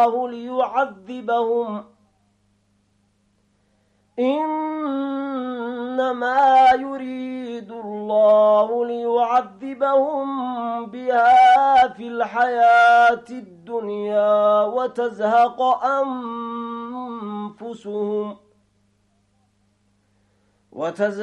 الله ليعذبهم إنما يريد الله ليعذبهم بها في الحياة الدنيا وتزهق أنفسهم